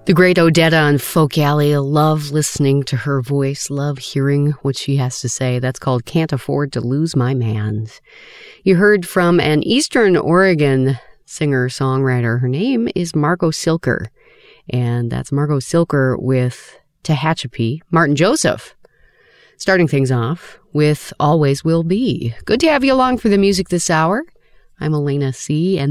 The great Odetta on Folk Alley. Love listening to her voice. Love hearing what she has to say. That's called Can't Afford to Lose My Man. You heard from an Eastern Oregon singer-songwriter. Her name is Margot Silker. And that's Margot Silker with Tehachapi. Martin Joseph starting things off with Always Will Be. Good to have you along for the music this hour. I'm Elena C., and